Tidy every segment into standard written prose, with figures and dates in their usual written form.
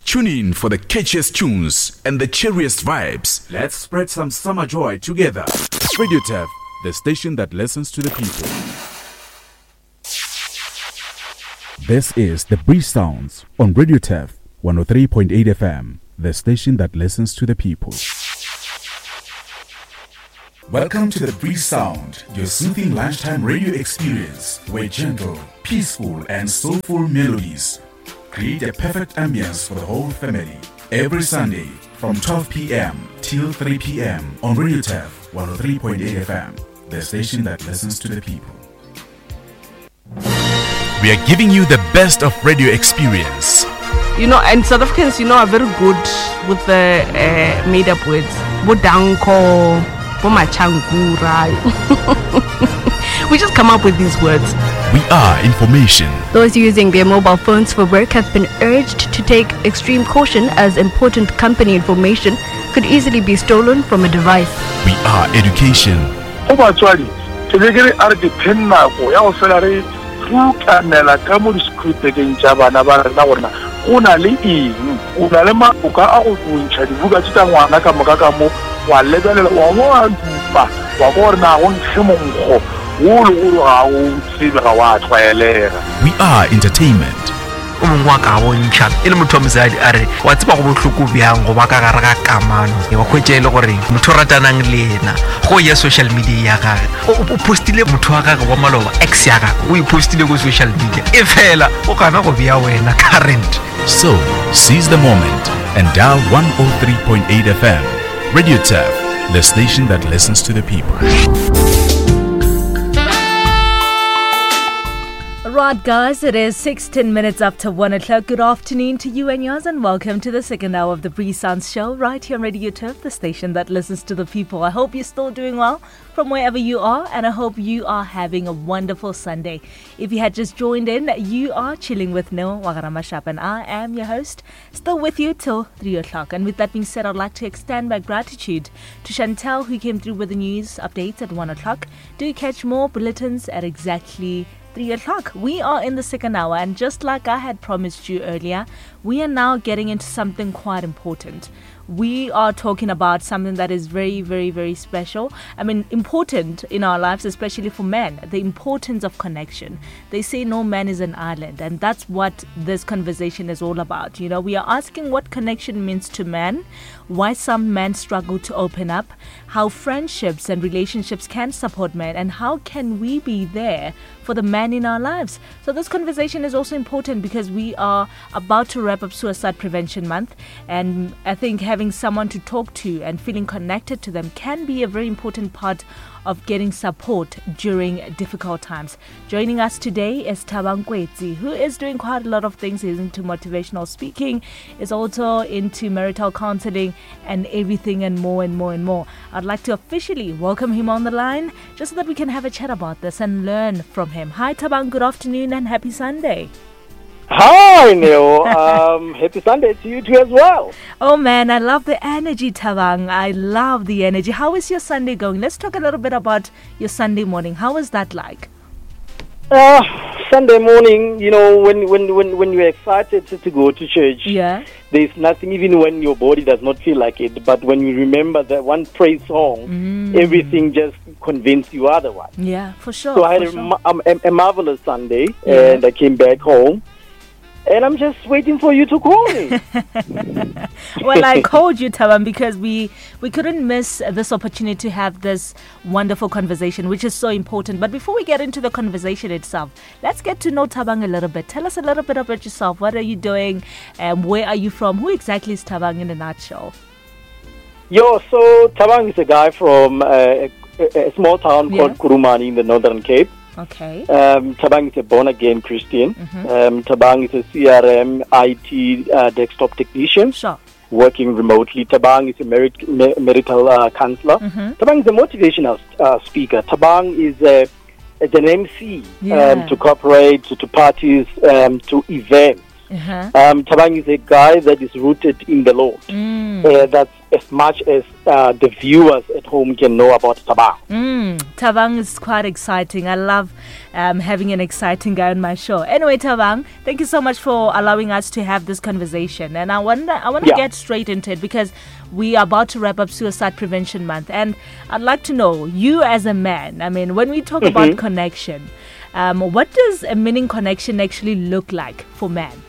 Tune in for the catchiest tunes and the cheeriest vibes. Let's spread some summer joy together. Radio Tav, the station that listens to the people. This is the Breeze Sounds on Radio Tav 103.8 FM, the station that listens to the people. Welcome to the Breeze Sound, your soothing lunchtime radio experience where gentle, peaceful and soulful melodies create a perfect ambience for the whole family. Every Sunday from 12 p.m. till 3 p.m. on Radio Tav 103.8 FM, the station that listens to the people. We are giving you the best of radio experience. And South Africans, are very good with the made-up words. Bodanko, bomachangura. We just come up with these words. We are information. Those using their mobile phones for work have been urged to take extreme caution as important company information could easily be stolen from a device. We are education. We are entertainment. Social media postile motho wa gaga wa maloba ex ya gaga o postile go social media e fela o kana go bia wena current. So seize the moment and dial 103.8 FM. Radio Tav, the station that listens to the people. Right, guys, it is 16 minutes after 1 o'clock. Good afternoon to you and yours, and welcome to the second hour of the Breeze Sounds show right here on Radio Turf, the station that listens to the people. I hope you're still doing well from wherever you are, and I hope you are having a wonderful Sunday. If you had just joined in, you are chilling with Neil Wagaramashap, and I am your host, still with you till 3 o'clock. And with that being said, I'd like to extend my gratitude to Chantel, who came through with the news updates at 1 o'clock. Do catch more bulletins at exactly 3 o'clock. We are in the second hour, and just like I had promised you earlier, we are now getting into something quite important. We are talking about something that is very, very, very special. Important in our lives, especially for men, the importance of connection. They say no man is an island, and that's what this conversation is all about. We are asking what connection means to men, why some men struggle to open up, how friendships and relationships can support men, and how can we be there for the man in our lives. So this conversation is also important because we are about to wrap up Suicide Prevention Month, and I think having someone to talk to and feeling connected to them can be a very important part of getting support during difficult times. Joining us today is Thabang Kwetsi, who is doing quite a lot of things. He's into motivational speaking, is also into marital counseling and everything and more and more and more. I'd like to officially welcome him on the line just so that we can have a chat about this and learn from him. Hi Thabang, good afternoon and happy Sunday. Hi, Neil. Happy Sunday to you too as well. Oh man, I love the energy, Thabang. I love the energy. How is your Sunday going? Let's talk a little bit about your Sunday morning. How was that like? Sunday morning, when you're excited to go to church, there's nothing, even when your body does not feel like it. But when you remember that one praise song, everything just convinces you otherwise. Yeah, for sure. So I had a marvelous Sunday, and I came back home. And I'm just waiting for you to call me. Well, I called you, Thabang, because we couldn't miss this opportunity to have this wonderful conversation, which is so important. But before we get into the conversation itself, let's get to know Thabang a little bit. Tell us a little bit about yourself. What are you doing? Where are you from? Who exactly is Thabang in a nutshell? So Thabang is a guy from a small town called Kurumani in the Northern Cape. Okay. Thabang is a born-again Christian. Thabang is a CRM, IT, desktop technician. Sure. Working remotely. Thabang is a marital counselor. Thabang is a motivational speaker. Thabang is an MC to corporate, to parties, to events. Thabang is a guy that is rooted in the Lord. as much as the viewers at home can know about Thabang. Thabang is quite exciting. I love having an exciting guy on my show. Anyway, Thabang, thank you so much for allowing us to have this conversation. And I want to get straight into it because we are about to wrap up Suicide Prevention Month. And I'd like to know, you as a man, I mean, when we talk about connection, what does a meaning connection actually look like for men?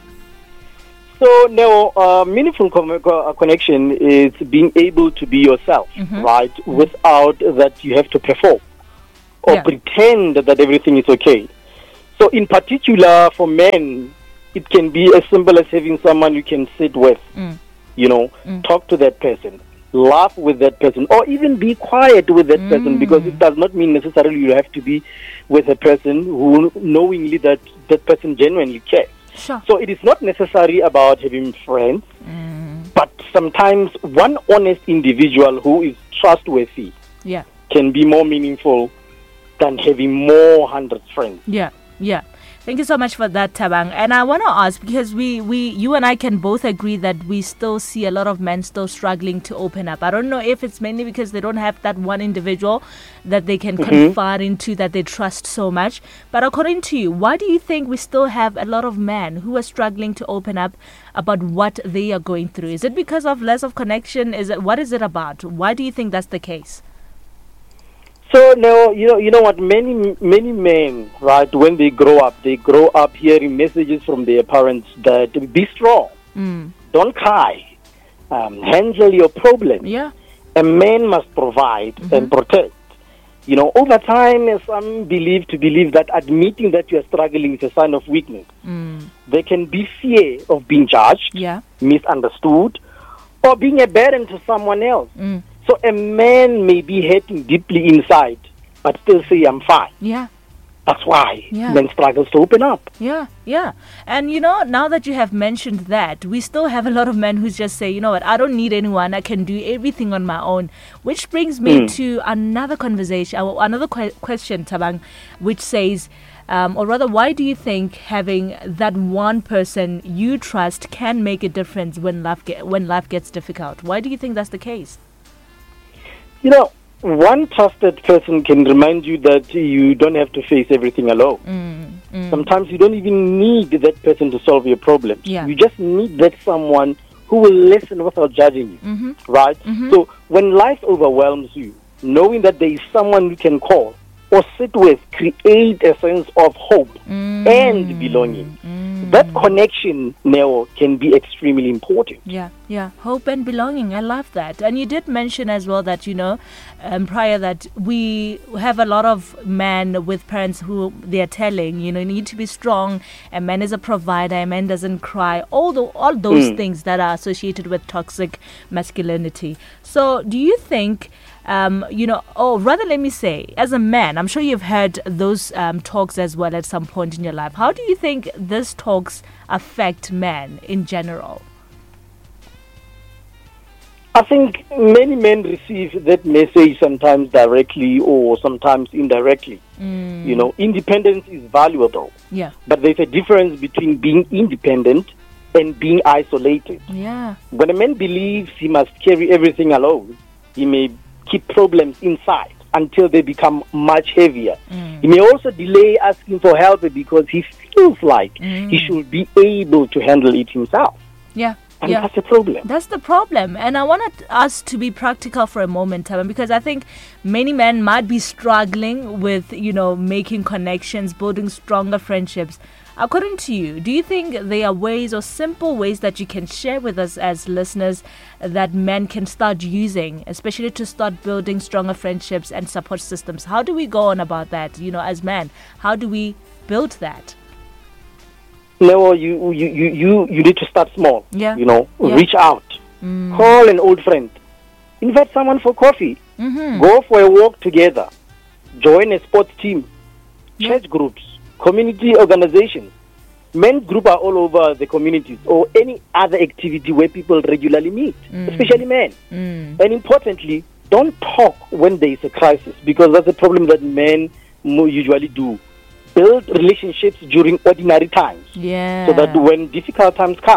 So now, meaningful connection is being able to be yourself, right? Without that you have to perform or pretend that everything is okay. So in particular, for men, it can be as simple as having someone you can sit with, talk to that person, laugh with that person, or even be quiet with that person, because it does not mean necessarily you have to be with a person who knowingly that person genuinely cares. Sure. So it is not necessary about having friends, but sometimes one honest individual who is trustworthy can be more meaningful than having more 100 friends. Yeah. Thank you so much for that, Thabang. And I want to ask, because you and I can both agree that we still see a lot of men still struggling to open up. I don't know if it's mainly because they don't have that one individual that they can confide into, that they trust so much. But according to you, why do you think we still have a lot of men who are struggling to open up about what they are going through? Is it because of less of connection? What is it about? Why do you think that's the case? So now, you know what, many men, right, when they grow up hearing messages from their parents that be strong, don't cry, handle your problems. Yeah. A man must provide and protect. Over time, some believe that admitting that you are struggling is a sign of weakness. There can be fear of being judged, misunderstood, or being a burden to someone else. So a man may be hurting deeply inside, but still say, I'm fine. Yeah. That's why men struggle to open up. Yeah. And, now that you have mentioned that, we still have a lot of men who just say, you know what, I don't need anyone. I can do everything on my own. Which brings me to another conversation, or another question, Thabang, which says, or rather, why do you think having that one person you trust can make a difference when life gets difficult? Why do you think that's the case? One trusted person can remind you that you don't have to face everything alone. Sometimes you don't even need that person to solve your problems. You just need that someone who will listen without judging you, right? So when life overwhelms you, knowing that there is someone you can call or sit with create a sense of hope and belonging. That connection now can be extremely important. Yeah. Hope and belonging. I love that. And you did mention as well that, prior that we have a lot of men with parents who they are telling, you need to be strong. A man is a provider. A man doesn't cry. All those things that are associated with toxic masculinity. So do you think... let me say, as a man, I'm sure you've heard those talks as well at some point in your life. How do you think these talks affect men in general? I think many men receive that message sometimes directly or sometimes indirectly. Independence is valuable. Yeah. But there's a difference between being independent and being isolated. Yeah. When a man believes he must carry everything alone, he may keep problems inside until they become much heavier. He may also delay asking for help because he feels like he should be able to handle it himself. Yeah. And that's the problem. That's the problem. And I wanted us to be practical for a moment, Thabang, because I think many men might be struggling with, making connections, building stronger friendships. According to you, do you think there are ways or simple ways that you can share with us as listeners that men can start using, especially to start building stronger friendships and support systems? How do we go on about that, as men? How do we build that? No, you need to start small. Reach out, call an old friend, invite someone for coffee, go for a walk together, join a sports team, church groups, community organizations. Men group are all over the communities or any other activity where people regularly meet, especially men. And importantly, don't talk when there is a crisis, because that's a problem that men usually do. Build relationships during ordinary times, so that when difficult times come,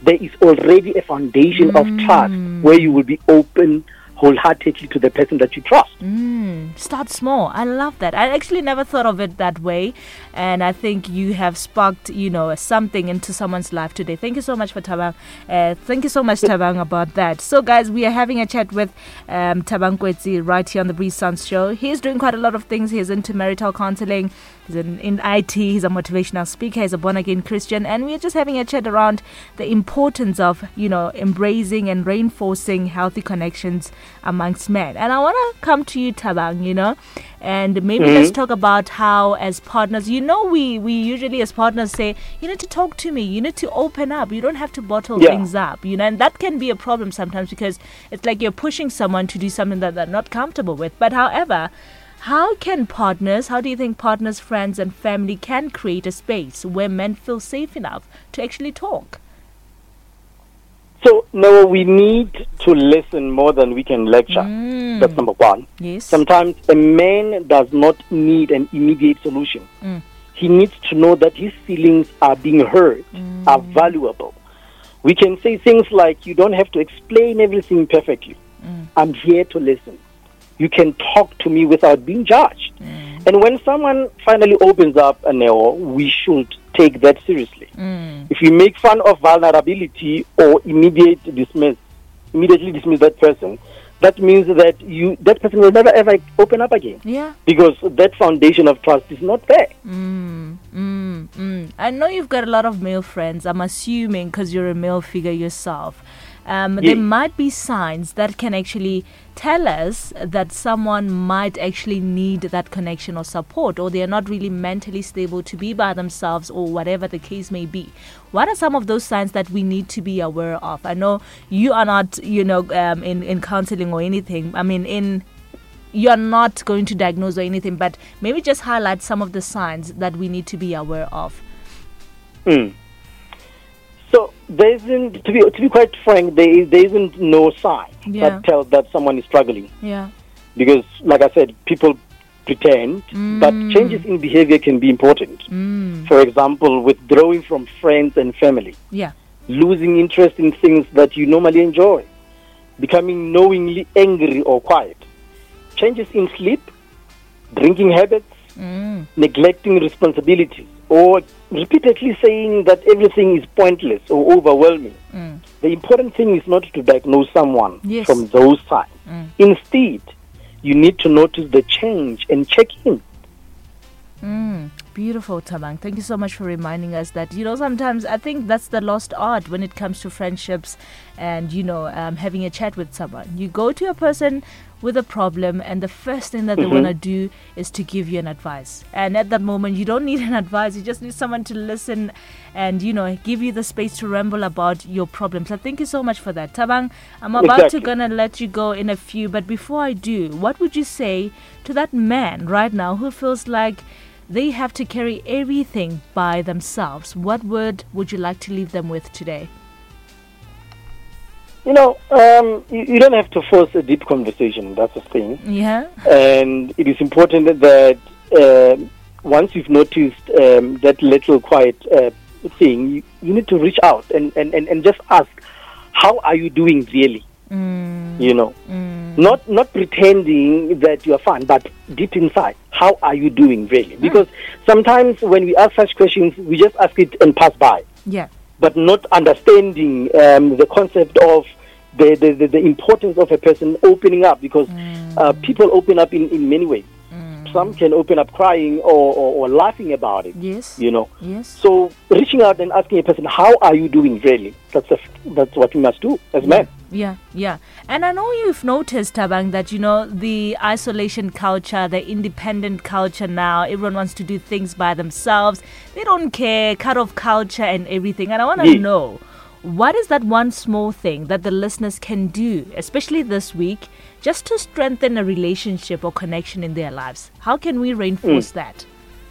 there is already a foundation of trust where you will be open wholeheartedly to the person that you trust. Start small. I love that. I actually never thought of it that way, and I think you have sparked, something into someone's life today. Thank you so much for Thabang. Thank you so much, Thabang, about that. So, guys, we are having a chat with Thabang Kwetsi right here on the Breeze Sounds Show. He's doing quite a lot of things. He's into marital counseling. He's in IT. He's a motivational speaker. He's a born-again Christian. And we're just having a chat around the importance of, embracing and reinforcing healthy connections amongst men. And I want to come to you, Thabang, and maybe let's talk about how, as partners, we usually as partners say, you need to talk to me. You need to open up. You don't have to bottle things up, and that can be a problem sometimes because it's like you're pushing someone to do something that they're not comfortable with. But however, how do you think partners, friends, and family can create a space where men feel safe enough to actually talk? So, no, we need to listen more than we can lecture. That's number one. Yes. Sometimes a man does not need an immediate solution. He needs to know that his feelings are being heard, are valuable. We can say things like, you don't have to explain everything perfectly. I'm here to listen. You can talk to me without being judged. And when someone finally opens up, we should take that seriously. If you make fun of vulnerability or immediately dismiss that person, that means that that person will never ever open up again. Yeah. Because that foundation of trust is not there. I know you've got a lot of male friends. I'm assuming because you're a male figure yourself. There might be signs that can actually tell us that someone might actually need that connection or support, or they are not really mentally stable to be by themselves, or whatever the case may be. What are some of those signs that we need to be aware of? I know you are not, in counseling or anything. I mean, you're not going to diagnose or anything, but maybe just highlight some of the signs that we need to be aware of. So there isn't, to be quite frank, there isn't no sign that tells that someone is struggling. Yeah. Because, like I said, people pretend, but changes in behavior can be important. For example, withdrawing from friends and family. Yeah. Losing interest in things that you normally enjoy. Becoming knowingly angry or quiet. Changes in sleep, drinking habits, neglecting responsibilities, or repeatedly saying that everything is pointless or overwhelming. The important thing is not to diagnose someone from those signs. Instead, you need to notice the change and check in. Beautiful, Thabang. Thank you so much for reminding us that, sometimes I think that's the lost art when it comes to friendships and, having a chat with someone. You go to a person with a problem, and the first thing that they want to do is to give you an advice. And at that moment, you don't need an advice. You just need someone to listen and, give you the space to ramble about your problems. So thank you so much for that. Thabang, I'm about to gonna let you go in a few, but before I do, what would you say to that man right now who feels like they have to carry everything by themselves? What word would you like to leave them with today? You don't have to force a deep conversation. That's the thing. Yeah. And it is important that once you've noticed that little quiet thing, you need to reach out and just ask, how are you doing really? Not pretending that you are fine, but deep inside, how are you doing really? Because sometimes when we ask such questions, we just ask it and pass by. Yeah. But not understanding the concept of the importance of a person opening up, because people open up in many ways. Some can open up crying or laughing about it. Yes. Yes. So reaching out and asking a person, how are you doing really? That's what we must do as men. Yeah. And I know you've noticed, Thabang, that, the isolation culture, the independent culture now, everyone wants to do things by themselves. They don't care, cut off culture and everything. And I want to know, what is that one small thing that the listeners can do, especially this week, just to strengthen a relationship or connection in their lives? How can we reinforce that?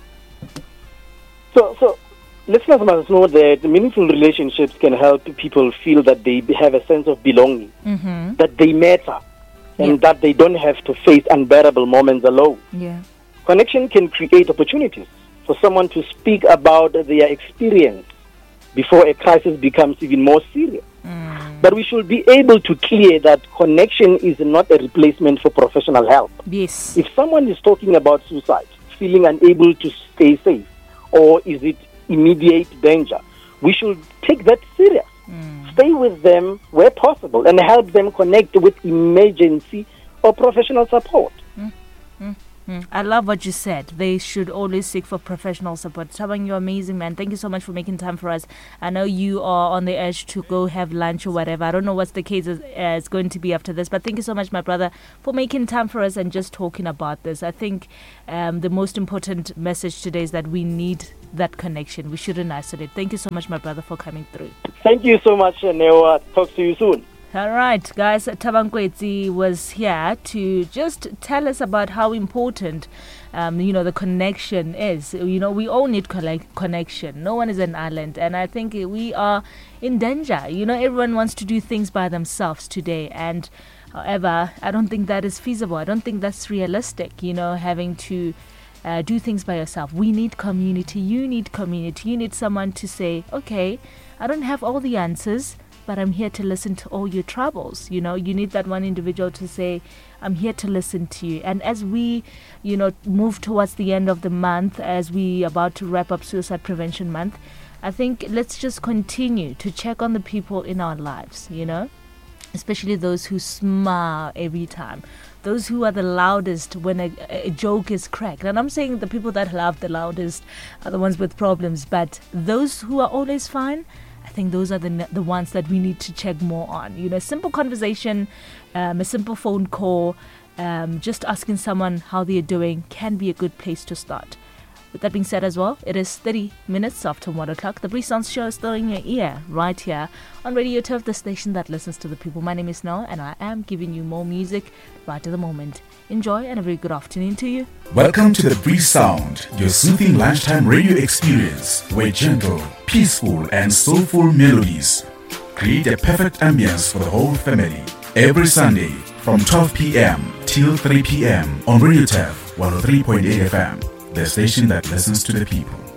So listeners must know that meaningful relationships can help people feel that they have a sense of belonging, that they matter, and that they don't have to face unbearable moments alone. Yeah. Connection can create opportunities for someone to speak about their experience before a crisis becomes even more serious. But we should be able to clear that connection is not a replacement for professional help. Yes. If someone is talking about suicide, feeling unable to stay safe, or is it immediate danger, we should take that serious. Stay with them where possible and help them connect with emergency or professional support. I love what you said. They should always seek for professional support. Thabang, you're amazing, man. Thank you so much for making time for us. I know you are on the edge to go have lunch or whatever. I don't know what's the case is going to be after this, but thank you so much, my brother, for making time for us and just talking about this. I think the most important message today is that we need that connection. We shouldn't isolate. Thank you so much, my brother, for coming through. Thank you so much, Neo. Talk to you soon. All right, guys, Thabang Kwetsi was here to just tell us about how important, the connection is. We all need connection. No one is an island. And I think we are in danger. Everyone wants to do things by themselves today. And however, I don't think that is feasible. I don't think that's realistic, having to do things by yourself. We need community. You need community. You need someone to say, okay, I don't have all the answers, but I'm here to listen to all your troubles. You need that one individual to say, I'm here to listen to you. And as we, move towards the end of the month, as we about to wrap up Suicide Prevention Month, I think let's just continue to check on the people in our lives, especially those who smile every time, those who are the loudest when a joke is cracked. And I'm saying the people that laugh the loudest are the ones with problems, but those who are always fine, I think those are the ones that we need to check more on. A simple conversation, a simple phone call, just asking someone how they're doing can be a good place to start. With that being said as well, it is 30 minutes after 1 o'clock. The Brisance Show is still in your ear right here on Radio Turf, the station that listens to the people. My name is Noah, and I am giving you more music right at the moment. Enjoy and a very good afternoon to you. Welcome to the Breeze Sound, your soothing lunchtime radio experience where gentle, peaceful and soulful melodies create a perfect ambience for the whole family. Every Sunday from 12 p.m. till 3 p.m. on Radio Turf 103.8 FM, the station that listens to the people.